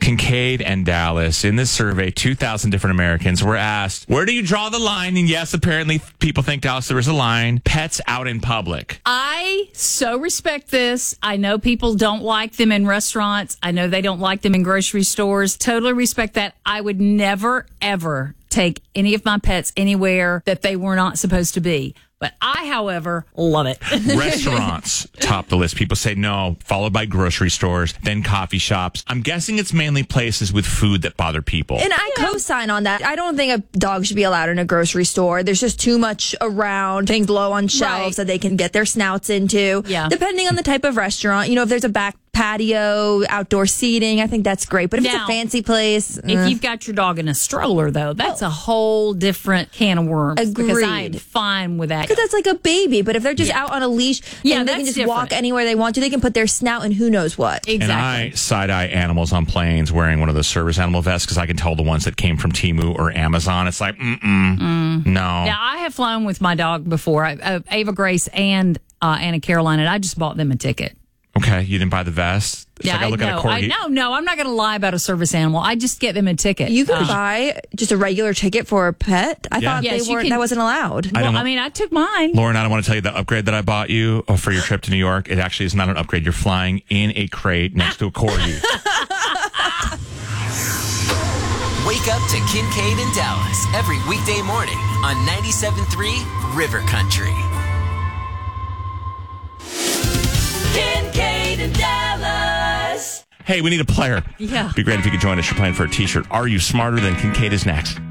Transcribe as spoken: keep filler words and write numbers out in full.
Kincaid and Dallas. In this survey, two thousand different Americans were asked, where do you draw the line? And yes, apparently people think, Dallas, there is a line. Pets out in public. I so respect this. I know people don't like them in restaurants. I know they don't like them in grocery stores. Totally respect that. I would never, ever take any of my pets anywhere that they were not supposed to be. But I, however, love it. Restaurants top the list. People say no, followed by grocery stores, then coffee shops. I'm guessing it's mainly places with food that bother people. And I co-sign on that. I don't think a dog should be allowed in a grocery store. There's just too much around, things low on shelves Right. that they can get their snouts into. Yeah. Depending on the type of restaurant. You know, if there's a back patio, outdoor seating, I think that's great. But if Now, it's a fancy place... If eh. you've got your dog in a stroller, though, that's a whole different can of worms. Because I am Agreed. fine with that. Because that's like a baby. But if they're just Yeah. out on a leash Yeah, and they can that's just walk different. anywhere they want to, they can put their snout in who knows what. Exactly. And I side-eye animals on planes wearing one of those service animal vests because I can tell the ones that came from Temu or Amazon. It's like, mm-mm, Mm. no. Now, I have flown with my dog before, uh, Ava Grace and uh, Anna Caroline, and I just bought them a ticket. Okay, you didn't buy the vest? It's Yeah, like I I look at a know. I, corgi. no, no, I'm not going to lie about a service animal. I just get them a ticket. You can Uh, buy just a regular ticket for a pet. I Yeah. thought Yes, they you weren't, can- that wasn't allowed. I well, don't I want- mean, I took mine. Lauren, I don't want to tell you the upgrade that I bought you uh, for your trip to New York. It actually is not an upgrade. You're flying in a crate next to a corgi. Wake up to Kincaid and Dallas every weekday morning on ninety-seven point three River Country. Kincaid and Dallas. Hey, we need a player. Yeah. Be great if you could join us. You're playing for a t-shirt. Are You Smarter Than Kincaid is next.